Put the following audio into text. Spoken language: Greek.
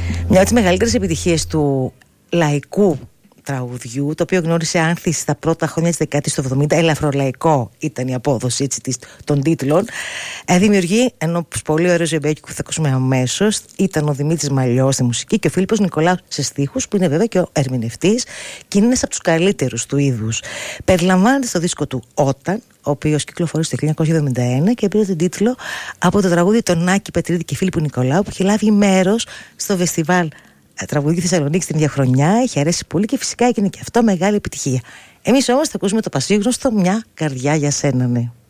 Μια από τις μεγαλύτερες επιτυχίες του λαϊκού τραγουδιού, το οποίο γνώρισε άνθηση στα πρώτα χρόνια της δεκαετίας του 70, ελαφρολαϊκό ήταν η απόδοση των τίτλων, δημιουργεί ενός πολύ ωραίο ζεμπέκικο που θα ακούσουμε αμέσως. Ήταν ο Δημήτρης Μαλιός στη μουσική και ο Φίλιππος Νικολάου σε στίχους, που είναι βέβαια και ο ερμηνευτής και είναι ένας από τους καλύτερους του είδους. Περιλαμβάνεται στο δίσκο του Όταν, ο οποίος κυκλοφορήσε το 1971 και πήρε τον τίτλο από το τραγούδι των Άκη Πετρίδη και Φίλιππου Νικολάου, που είχε λάβει μέρος στο φεστιβάλ τραγουδί Θεσσαλονίκη την ίδια χρονιά. Είχε αρέσει πολύ και φυσικά έγινε και αυτό μεγάλη επιτυχία. Εμείς όμως θα ακούσουμε το πασίγνωστο «Μια καρδιά για σένα», ναι.